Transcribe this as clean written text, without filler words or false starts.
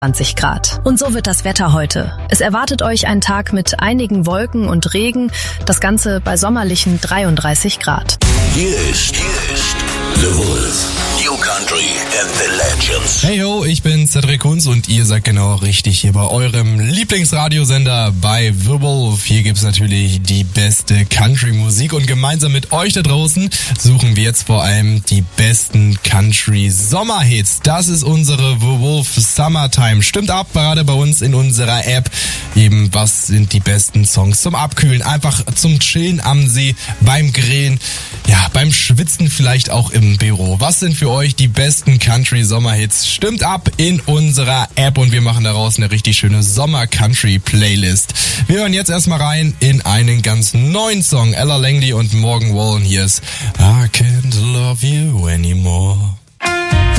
20 Grad. Und so wird das Wetter heute. Es erwartet euch ein Tag mit einigen Wolken und Regen, das Ganze bei sommerlichen 33 Grad. Hier ist The Wolf. New Country and the Legends. Hey ho, ich bin Cedric Kunz und ihr seid genau richtig hier bei eurem Lieblingsradiosender bei The Wolf. Hier gibt's natürlich die beste Country-Musik und gemeinsam mit euch da draußen suchen wir jetzt vor allem die besten Country-Sommerhits. Das ist unsere The Wolf Summertime. Stimmt ab, gerade bei uns in unserer App. Eben, was sind die besten Songs zum Abkühlen? Einfach zum Chillen am See, beim Grillen, ja, beim Schwitzen vielleicht auch im Büro. Was sind für euch die besten Country-Sommerhits? Stimmt ab in unserer App und wir machen daraus eine richtig schöne Sommer-Country-Playlist. Wir hören jetzt erstmal rein in einen ganz neuen Song. Ella Langley und Morgan Wallen. Hier ist I Can't Love You Anymore.